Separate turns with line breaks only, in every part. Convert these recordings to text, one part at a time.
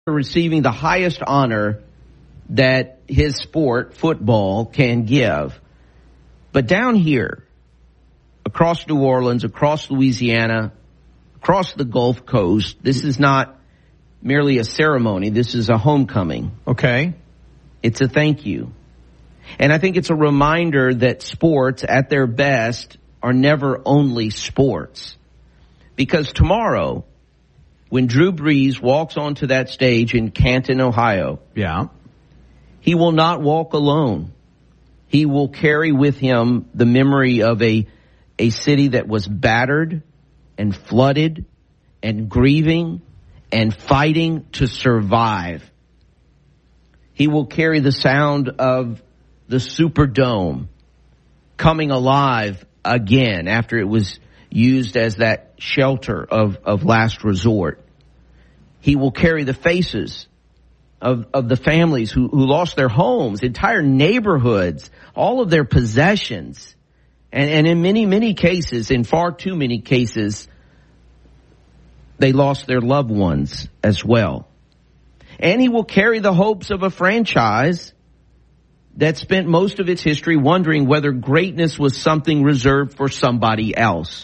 receiving the highest honor that his sport, football, can give. But down here, across New Orleans, across Louisiana, across the Gulf Coast, this is not merely a ceremony. This is a homecoming.
Okay.
It's a thank you. And I think it's a reminder that sports, at their best, are never only sports. Because tomorrow, when Drew Brees walks onto that stage in Canton, Ohio, he will not walk alone. He will carry with him the memory of a city that was battered and flooded and grieving and fighting to survive. He will carry the sound of the Superdome coming alive again after it was used as that shelter of last resort. He will carry the faces of the families who lost their homes, entire neighborhoods, all of their possessions. And in many, many cases, in far too many cases, they lost their loved ones as well. And he will carry the hopes of a franchise that spent most of its history wondering whether greatness was something reserved for somebody else.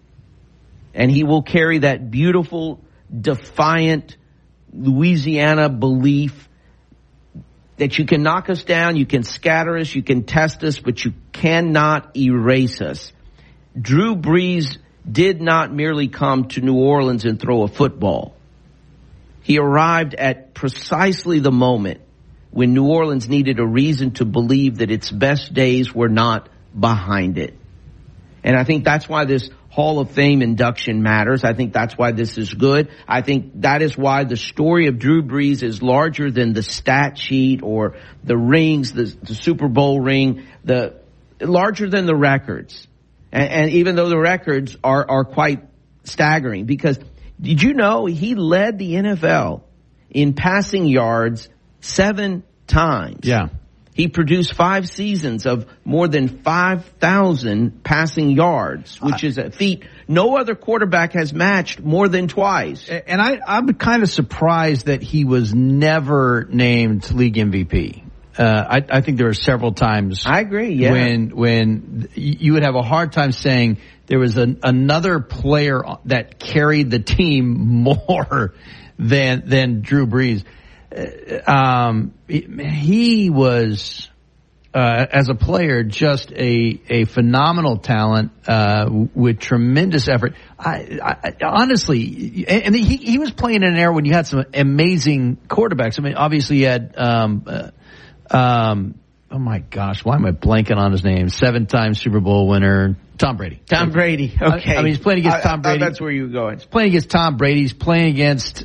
And he will carry that beautiful, defiant Louisiana belief that you can knock us down, you can scatter us, you can test us, but you cannot erase us. Drew Brees did not merely come to New Orleans and throw a football. He arrived at precisely the moment when New Orleans needed a reason to believe that its best days were not behind it. And I think that's why this Hall of Fame induction matters. I think that's why this is good. I think that is why the story of Drew Brees is larger than the stat sheet or the rings, the Super Bowl ring, larger than the records. And even though the records are quite staggering, because did you know he led the NFL in passing yards 7 times?
Yeah.
He produced 5 seasons of more than 5,000 passing yards, which is a feat no other quarterback has matched more than twice.
And I'm kind of surprised that he was never named league MVP. I think there were several times.
I agree, yeah.
When you would have a hard time saying there was another player that carried the team more than Drew Brees. He was, as a player, just a phenomenal talent, with tremendous effort. I honestly, and he was playing in an era when you had some amazing quarterbacks. I mean, obviously you had, oh my gosh, why am I blanking on his name? 7-time Super Bowl winner, Tom Brady.
Tom Brady. Okay.
I mean, he's playing against Tom Brady.
That's where you were going.
He's playing against Tom Brady. He's playing against,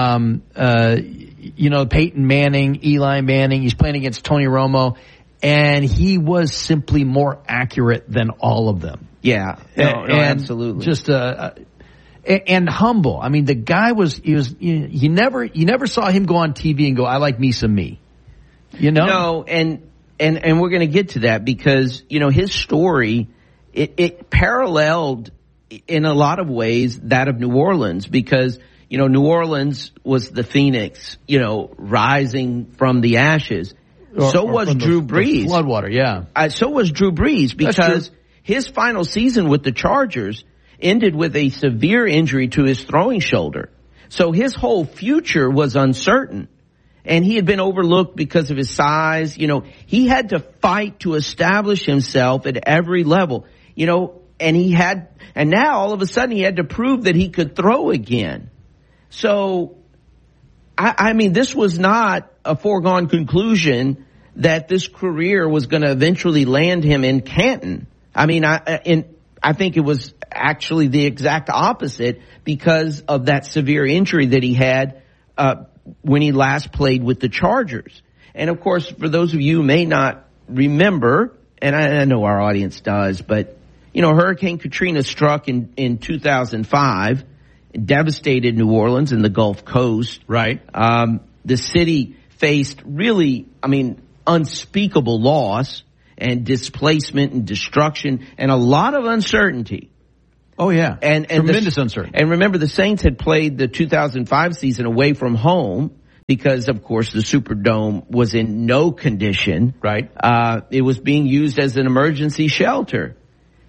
Peyton Manning, Eli Manning. He's playing against Tony Romo, and he was simply more accurate than all of them.
Yeah, no, absolutely.
Just and humble. I mean, the guy you never saw him go on TV and go, "I like me some me." You know?
No, and we're going to get to that because his story it paralleled in a lot of ways that of New Orleans because. New Orleans was the phoenix, rising from the ashes. So was Drew Brees.
The floodwater, yeah.
So was Drew Brees because his final season with the Chargers ended with a severe injury to his throwing shoulder. So his whole future was uncertain. And he had been overlooked because of his size. He had to fight to establish himself at every level. And now all of a sudden he had to prove that he could throw again. So, I mean, this was not a foregone conclusion that this career was going to eventually land him in Canton. I mean, I think it was actually the exact opposite because of that severe injury that he had when he last played with the Chargers. And, of course, for those of you who may not remember, and I know our audience does, but, Hurricane Katrina struck in 2005. Devastated New Orleans and the Gulf Coast.
Right.
The city faced really, unspeakable loss and displacement and destruction and a lot of uncertainty.
Oh, yeah.
And
tremendous uncertainty.
And remember, the Saints had played the 2005 season away from home. because, of course, the Superdome was in no condition.
Right.
It was being used as an emergency shelter.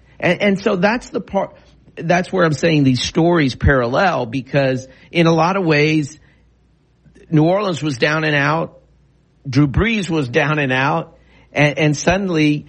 And so that's the part, that's where I'm saying these stories parallel, because in a lot of ways, New Orleans was down and out. Drew Brees was down and out. And suddenly,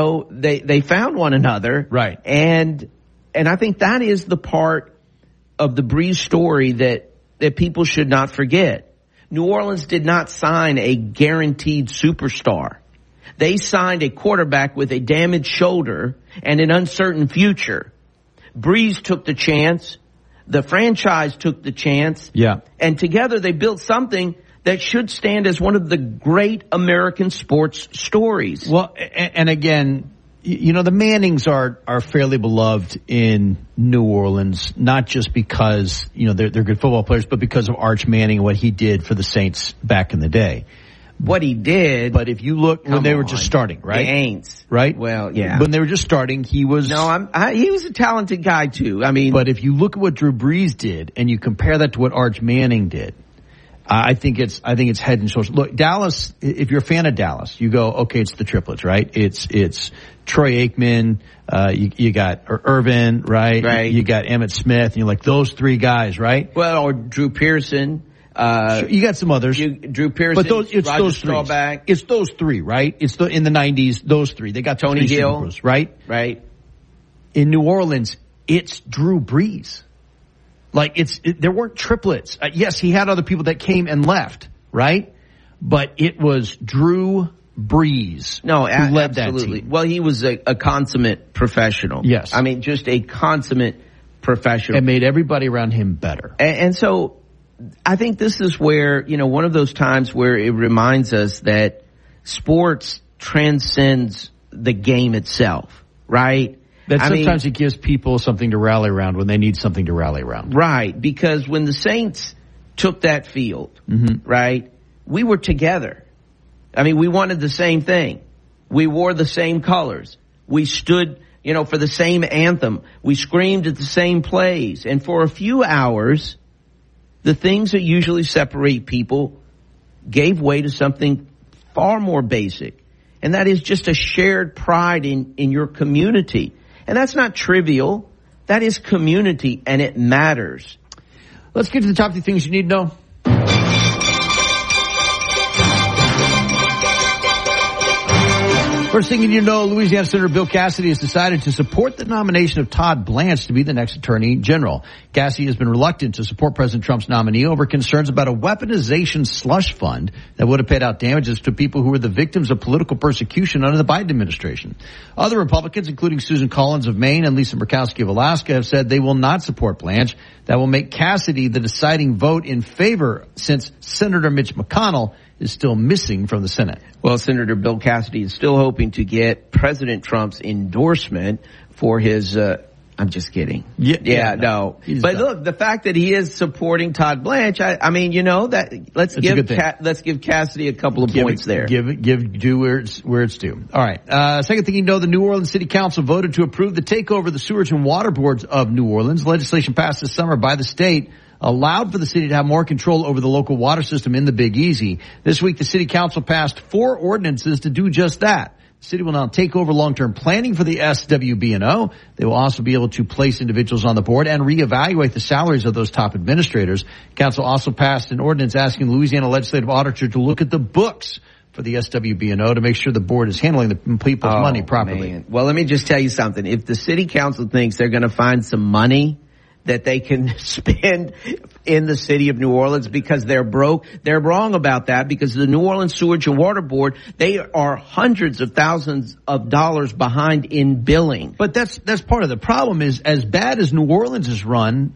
they found one another.
Right.
And I think that is the part of the Brees story that people should not forget. New Orleans did not sign a guaranteed superstar. They signed a quarterback with a damaged shoulder and an uncertain future. Brees took the chance. The franchise took the chance.
Yeah.
And together they built something that should stand as one of the great American sports stories.
Well, and again, the Mannings are fairly beloved in New Orleans, not just because, they're good football players, but because of Arch Manning and what he did for the Saints back in the day.
What he did.
But if you look when they were just starting, right?
The Aints.
Right?
Well, yeah.
When they were just starting, he was.
No, he was a talented guy too. I mean.
But if you look at what Drew Brees did and you compare that to what Arch Manning did, I think it's head and shoulders. Look, Dallas, if you're a fan of Dallas, you go, okay, it's the triplets, right? It's Troy Aikman, you got Irvin, right?
Right.
You got Emmitt Smith, and you're like, those three guys, right?
Well, or Drew Pearson.
You got some others.
Drew Pearson,
but it's
Roger
those three.
Staubach.
It's those three, right? It's in the 90s, those three. They got
Tony Hill,
right?
Right.
In New Orleans, it's Drew Brees. Like there weren't triplets. Yes, he had other people that came and left, right? But it was Drew Brees who led that team.
Well, he was a consummate professional.
Yes.
I mean, just a consummate professional.
And made everybody around him better.
And so I think this is where, one of those times where it reminds us that sports transcends the game itself, right?
That sometimes it gives people something to rally around when they need something to rally around.
Right, because when the Saints took that field, right, we were together. I mean, we wanted the same thing. We wore the same colors. We stood, for the same anthem. We screamed at the same plays. And for a few hours, the things that usually separate people gave way to something far more basic. And that is just a shared pride in your community. And that's not trivial. That is community, and it matters.
Let's get to the top 3 things you need to know. First thing you need to know, Louisiana Senator Bill Cassidy has decided to support the nomination of Todd Blanche to be the next Attorney General. Cassidy has been reluctant to support President Trump's nominee over concerns about a weaponization slush fund that would have paid out damages to people who were the victims of political persecution under the Biden administration. Other Republicans, including Susan Collins of Maine and Lisa Murkowski of Alaska, have said they will not support Blanche. That will make Cassidy the deciding vote in favor, since Senator Mitch McConnell is still missing from the Senate.
Well, Senator Bill Cassidy is still hoping to get President Trump's endorsement for his, I'm just kidding. No. But look, the fact that he is supporting Todd Blanche, I mean, let's give Cassidy a couple of points there.
Do where it's due. All right. Second thing you know, the New Orleans City Council voted to approve the takeover of the sewage and water boards of New Orleans. Legislation passed this summer by the state allowed for the city to have more control over the local water system in the Big Easy. This week, the city council passed 4 ordinances to do just that. The city will now take over long-term planning for the SWB&O. They will also be able to place individuals on the board and reevaluate the salaries of those top administrators. Council also passed an ordinance asking the Louisiana Legislative Auditor to look at the books for the SWB&O to make sure the board is handling the people's money properly.
Man. Well, let me just tell you something. If the city council thinks they're going to find some money that they can spend in the city of New Orleans because they're broke, they're wrong about that, because the New Orleans Sewage and Water Board, they are hundreds of thousands of dollars behind in billing.
But that's part of the problem. Is as bad as New Orleans is run,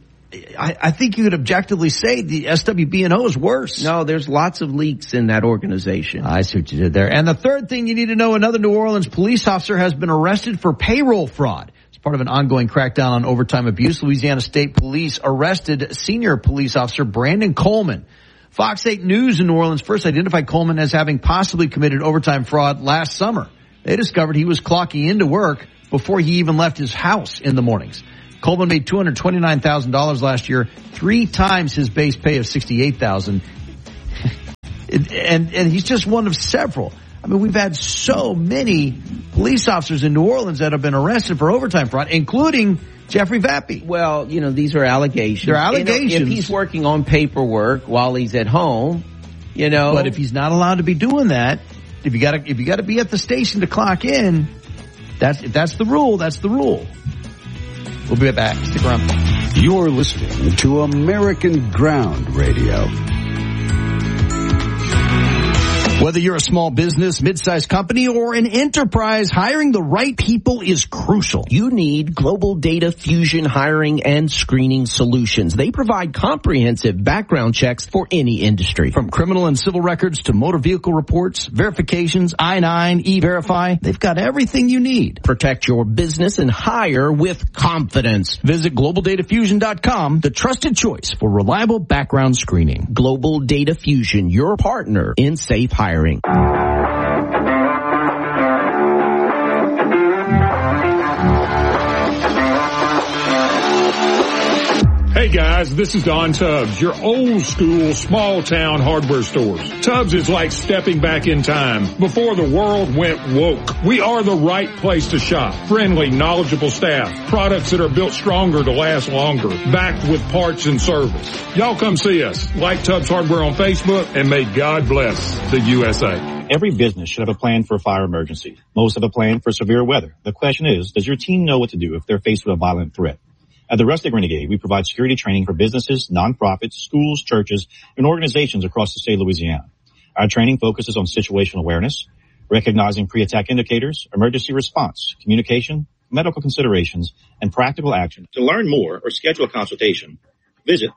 I think you could objectively say the SWB&O is worse.
No, there's lots of leaks in that organization.
I see what you did there. And the third thing you need to know, another New Orleans police officer has been arrested for payroll fraud. Part of an ongoing crackdown on overtime abuse, Louisiana State Police arrested senior police officer Brandon Coleman. Fox 8 News in New Orleans first identified Coleman as having possibly committed overtime fraud last summer. They discovered he was clocking into work before he even left his house in the mornings. Coleman made $229,000 last year, 3 times his base pay of $68,000. and he's just one of several. I mean, we've had so many police officers in New Orleans that have been arrested for overtime fraud, including Jeffrey Vappy.
Well, these are allegations.
They're allegations.
If he's working on paperwork while he's at home,
But if he's not allowed to be doing that, if you got to be at the station to clock in, if that's the rule, that's the rule. We'll be right back. Stick around.
You're listening to American Ground Radio.
Whether you're a small business, mid-sized company, or an enterprise, hiring the right people is crucial.
You need Global Data Fusion hiring and screening solutions. They provide comprehensive background checks for any industry.
From criminal and civil records to motor vehicle reports, verifications, I-9, E-Verify, they've got everything you need.
Protect your business and hire with confidence.
Visit GlobalDataFusion.com, the trusted choice for reliable background screening.
Global Data Fusion, your partner in safe hiring.
Hey guys, this is Don Tubbs, your old school small town hardware stores. Tubbs is like stepping back in time before the world went woke. We are the right place to shop. Friendly, knowledgeable staff, products that are built stronger to last longer, backed with parts and service. Y'all come see us. Like Tubbs Hardware on Facebook, and may God bless the USA.
Every business should have a plan for a fire emergency. Most have a plan for severe weather. The question is, does your team know what to do if they're faced with a violent threat? At the Rustic Renegade, we provide security training for businesses, nonprofits, schools, churches, and organizations across the state of Louisiana. Our training focuses on situational awareness, recognizing pre-attack indicators, emergency response, communication, medical considerations, and practical action. To learn more or schedule a consultation, visit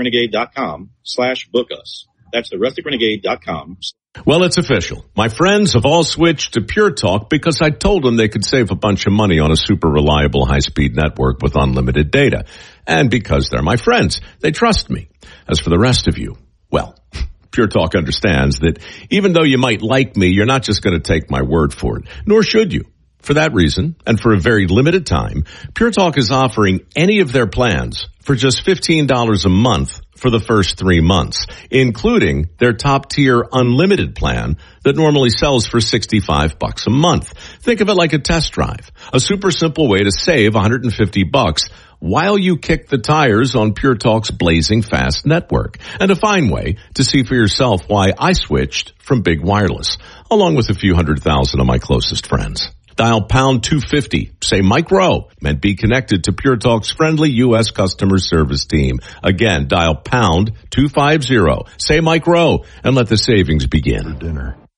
therusticrenegade.com/book-us. That's therusticrenegade.com.
Well, it's official. My friends have all switched to Pure Talk because I told them they could save a bunch of money on a super reliable high-speed network with unlimited data. And because they're my friends, they trust me. As for the rest of you, well, Pure Talk understands that even though you might like me, you're not just going to take my word for it, nor should you. For that reason, and for a very limited time, Pure Talk is offering any of their plans for just $15 a month for the first 3 months, including their top-tier unlimited plan that normally sells for $65 a month. Think of it like a test drive, a super simple way to save $150 while you kick the tires on Pure Talk's blazing fast network, and a fine way to see for yourself why I switched from big wireless, along with a few 100,000 of my closest friends. Dial pound 250, say Mike Rowe, and be connected to Pure Talk's friendly U.S. customer service team. Again, dial pound 250, say Mike Rowe, and let the savings begin.
For dinner.